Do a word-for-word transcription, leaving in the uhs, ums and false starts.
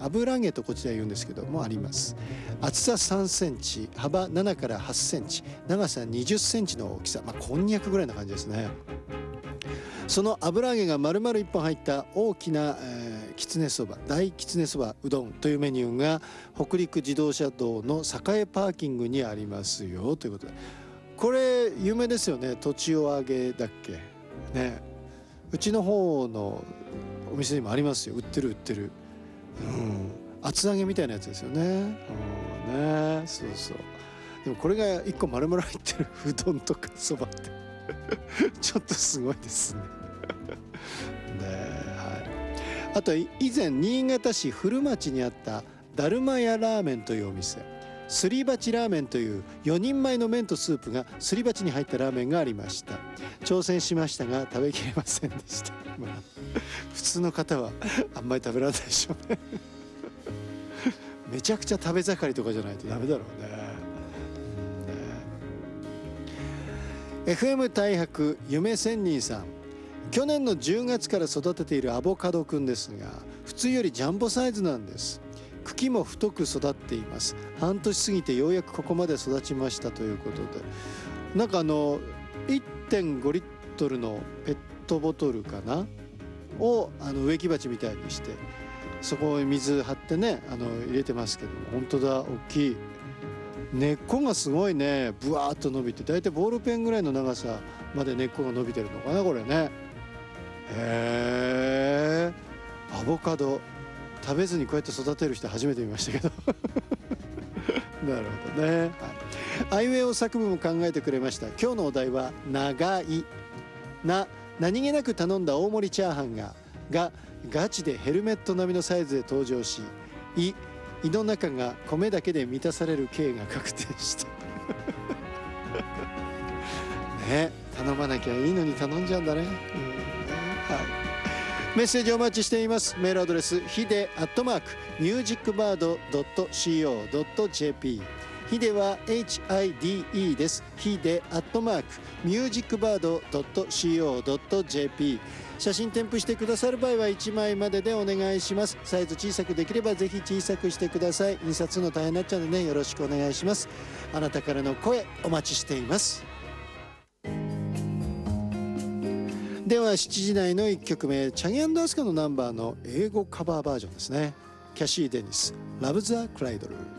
油揚げとこちら言うんですけどもあります。厚ささんセンチ、幅ななからはちセンチ、長さにじゅっセンチの大きさ、まあ、こんにゃくぐらいな感じですね。その油揚げが丸々いっぽん入った大きな、えー、きつねそば、大きつねそばうどんというメニューが北陸自動車道の栄パーキングにありますよということで、これ有名ですよね。とちお揚げだっけね。うちの方のお店にもありますよ。売ってる売ってる、うん、厚揚げみたいなやつですよね、うん、ね、そうそう。でもこれがいっこ丸々入ってるうどんとかそばってちょっとすごいですねね、はい、あと以前新潟市古町にあっただるま屋ラーメンというお店、すり鉢ラーメンというよにんまえの麺とスープがすり鉢に入ったラーメンがありました。挑戦しましたが食べきれませんでした、まあ、普通の方はあんまり食べられないでしょうねめちゃくちゃ食べ盛りとかじゃないとダメだろうね。エフエム 大白夢仙人さん、去年のじゅうがつから育てているアボカドくんですが、普通よりジャンボサイズなんです。茎も太く育っています。半年過ぎてようやくここまで育ちましたということで、なんかあの いってんごリットルのペットボトルかなをあの植木鉢みたいにして、そこに水張ってね、あの入れてますけども、本当だ、大きい。根っこがすごいね、ブワーッと伸びて、だいたいボールペンぐらいの長さまで根っこが伸びてるのかなこれね。へー、アボカド食べずにこうやって育てる人初めて見ましたけどなるほどね、はい、あいうえお作文も考えてくれました。今日のお題は長いな、何気なく頼んだ大盛りチャーハンががガチでヘルメット並みのサイズで登場し、い胃の中が米だけで満たされる刑が確定したね、頼まなきゃいいのに頼んじゃうんだね、うんね、はい、メッセージお待ちしています。メールアドレスヒデアットマークミュージックバードドットシーオードットジェーピー、ヒデは エイチアイディーイー です。ヒデアットマークミュージックバードドットシーオードットジェーピー、写真添付してくださる場合はいちまいまででお願いします。サイズ小さくできればぜひ小さくしてください。印刷の大変になっちゃうのでね、よろしくお願いします。あなたからの声お待ちしています。ではしちじ台のいっきょくめ、チャギアンドアスカのナンバーの英語カバーバージョンですね。キャシー・デニス、ラブ・ザ・クライドル。